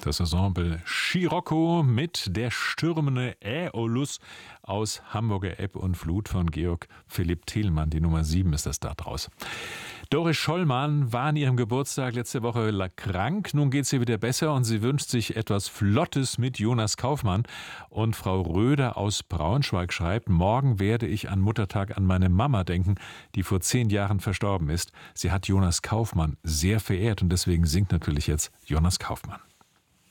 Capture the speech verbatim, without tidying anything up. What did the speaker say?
Das Ensemble Scirocco mit Der stürmende Äolus aus Hamburger Ebb und Flut von Georg Philipp Thielmann. Die Nummer sieben ist das da draus. Doris Schollmann war an ihrem Geburtstag letzte Woche krank. Nun geht es ihr wieder besser und sie wünscht sich etwas Flottes mit Jonas Kaufmann. Und Frau Röder aus Braunschweig schreibt: Morgen werde ich an Muttertag an meine Mama denken, die vor zehn Jahren verstorben ist. Sie hat Jonas Kaufmann sehr verehrt und deswegen singt natürlich jetzt Jonas Kaufmann.